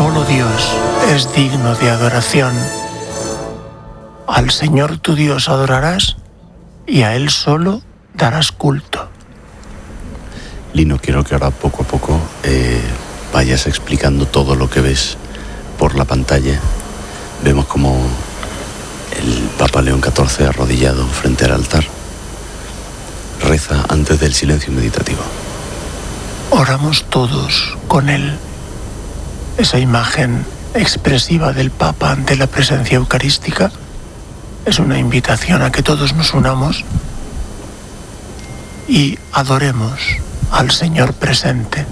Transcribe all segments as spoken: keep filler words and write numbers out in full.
Solo Dios es digno de adoración. Al Señor tu Dios adorarás y a Él solo darás culto. Lino, quiero que ahora poco a poco eh, vayas explicando todo lo que ves por la pantalla. Vemos como el Papa León catorce, arrodillado frente al altar, reza antes del silencio meditativo. Oramos todos con Él. Esa imagen expresiva del Papa ante la presencia eucarística es una invitación a que todos nos unamos y adoremos al Señor presente.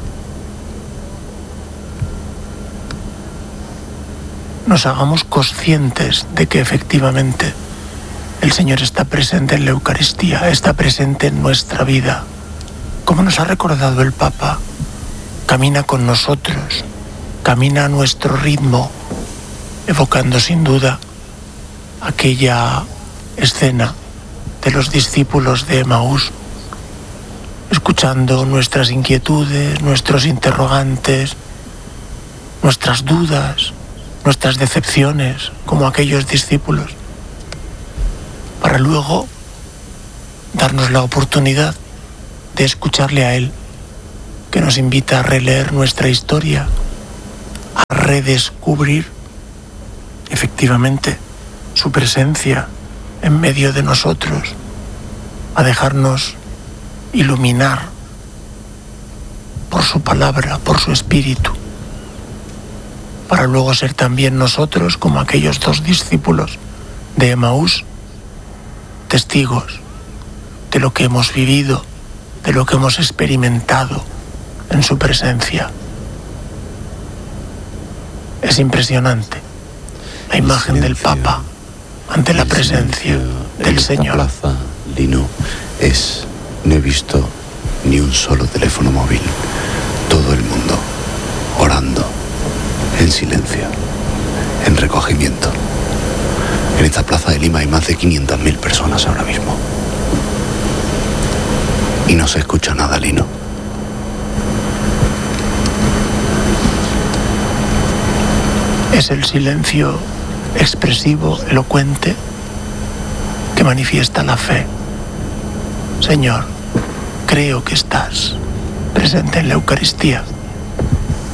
Nos hagamos conscientes de que efectivamente el Señor está presente en la Eucaristía, está presente en nuestra vida. Como nos ha recordado el Papa, camina con nosotros, camina a nuestro ritmo, evocando sin duda aquella escena de los discípulos de Emaús, escuchando nuestras inquietudes, nuestros interrogantes, nuestras dudas, nuestras decepciones, como aquellos discípulos, para luego darnos la oportunidad de escucharle a Él, que nos invita a releer nuestra historia, a redescubrir efectivamente su presencia en medio de nosotros, a dejarnos iluminar por su palabra, por su espíritu, para luego ser también nosotros, como aquellos dos discípulos de Emaús, testigos de lo que hemos vivido, de lo que hemos experimentado en su presencia. Es impresionante la imagen del Papa ante la presencia del Señor. En esta plaza, Lino, es, no he visto ni un solo teléfono móvil. Todo el mundo orando, en silencio, en recogimiento. En esta plaza de Lima hay más de quinientas mil personas ahora mismo. Y no se escucha nada, Lino. Es el silencio expresivo, elocuente, que manifiesta la fe. Señor, creo que estás presente en la Eucaristía.